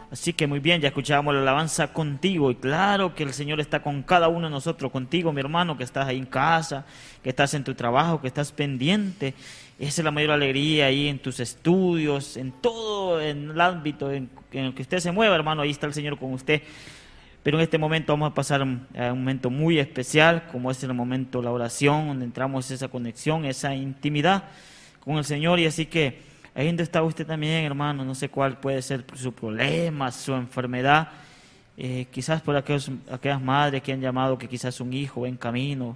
Así que muy bien, ya escuchábamos la alabanza contigo y claro que el Señor está con cada uno de nosotros, contigo mi hermano que estás ahí en casa, que estás en tu trabajo, que estás pendiente. Esa es la mayor alegría ahí en tus estudios, en todo en el ámbito en el que usted se mueva, hermano, ahí está el Señor con usted. Pero en este momento vamos a pasar a un momento muy especial, como es el momento de la oración, donde entramos esa conexión, esa intimidad con el Señor. Y así que ahí donde está usted también, hermano, no sé cuál puede ser su problema, su enfermedad, quizás por aquellas madres que han llamado que quizás un hijo va en camino,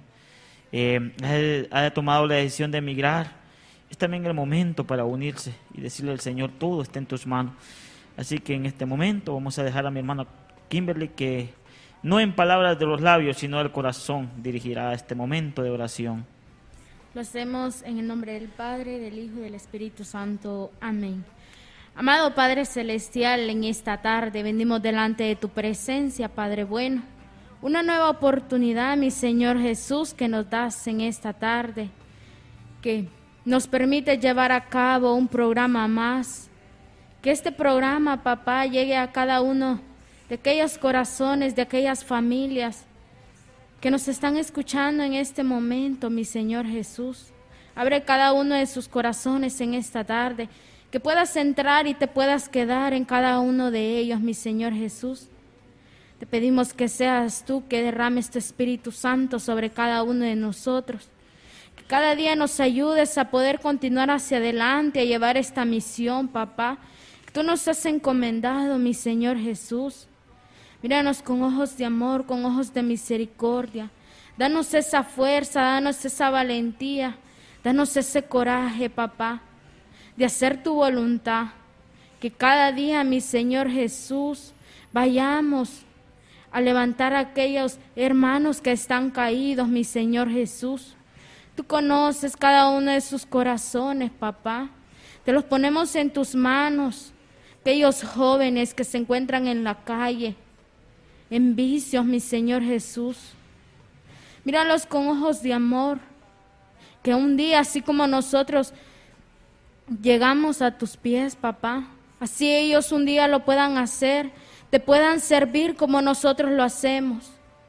haya tomado la decisión de emigrar. Es también el momento para unirse y decirle al Señor, todo está en tus manos. Así que en este momento vamos a dejar a mi hermana Kimberly que no en palabras de los labios, sino del corazón dirigirá este momento de oración. Lo hacemos en el nombre del Padre, del Hijo y del Espíritu Santo. Amén. Amado Padre Celestial, en esta tarde venimos delante de tu presencia, Padre bueno. Una nueva oportunidad, mi Señor Jesús, que nos das en esta tarde, que nos permite llevar a cabo un programa más. Que este programa, papá, llegue a cada uno de aquellos corazones, de aquellas familias que nos están escuchando en este momento, mi Señor Jesús. Abre cada uno de sus corazones en esta tarde, que puedas entrar y te puedas quedar en cada uno de ellos, mi Señor Jesús. Te pedimos que seas tú que derrames tu Espíritu Santo sobre cada uno de nosotros. Que cada día nos ayudes a poder continuar hacia adelante, a llevar esta misión, papá, que tú nos has encomendado, mi Señor Jesús. Míranos con ojos de amor, con ojos de misericordia. Danos esa fuerza, danos esa valentía, danos ese coraje, papá, de hacer tu voluntad. Que cada día, mi Señor Jesús, vayamos a levantar a aquellos hermanos que están caídos, mi Señor Jesús. Tú conoces cada uno de sus corazones, papá. Te los ponemos en tus manos. Aquellos jóvenes que se encuentran en la calle, en vicios, mi Señor Jesús. Míralos con ojos de amor, que un día, así como nosotros llegamos a tus pies, papá, así ellos un día lo puedan hacer, te puedan servir como nosotros lo hacemos.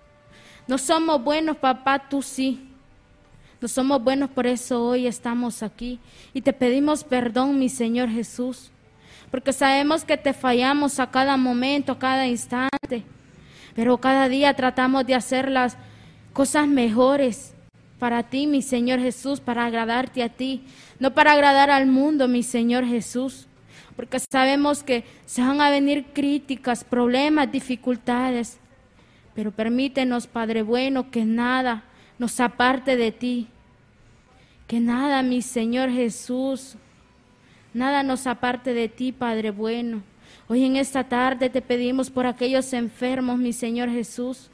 No somos buenos, papá, tú sí. No somos buenos, por eso hoy estamos aquí. Y te pedimos perdón, mi Señor Jesús, porque sabemos que te fallamos a cada momento, a cada instante. Pero cada día tratamos de hacer las cosas mejores para ti, mi Señor Jesús, para agradarte a ti, no para agradar al mundo, mi Señor Jesús, porque sabemos que se van a venir críticas, problemas, dificultades, pero permítenos, Padre bueno, que nada nos aparte de ti, que nada, mi Señor Jesús, nada nos aparte de ti, Padre bueno. Hoy en esta tarde te pedimos por aquellos enfermos, mi Señor Jesús.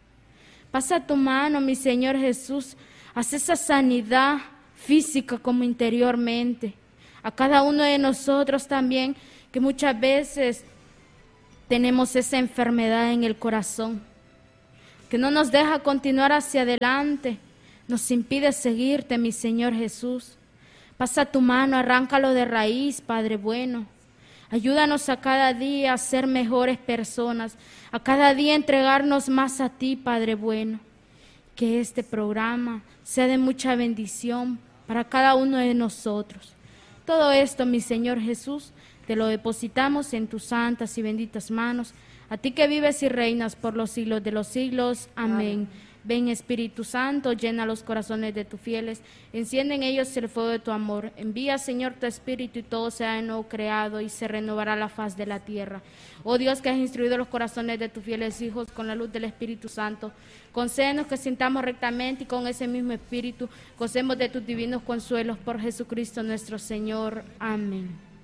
Pasa tu mano, mi Señor Jesús, haz esa sanidad física como interiormente. A cada uno de nosotros también, que muchas veces tenemos esa enfermedad en el corazón, que no nos deja continuar hacia adelante, nos impide seguirte, mi Señor Jesús. Pasa tu mano, arráncalo de raíz, Padre bueno. Ayúdanos a cada día a ser mejores personas, a cada día entregarnos más a ti, Padre bueno. Que este programa sea de mucha bendición para cada uno de nosotros. Todo esto, mi Señor Jesús, te lo depositamos en tus santas y benditas manos, a ti que vives y reinas por los siglos de los siglos. Amén. Ven, Espíritu Santo, llena los corazones de tus fieles, enciende en ellos el fuego de tu amor. Envía, Señor, tu Espíritu y todo sea de nuevo creado y se renovará la faz de la tierra. Oh Dios, que has instruido los corazones de tus fieles hijos con la luz del Espíritu Santo, concédenos que sintamos rectamente y con ese mismo Espíritu gocemos de tus divinos consuelos por Jesucristo nuestro Señor. Amén.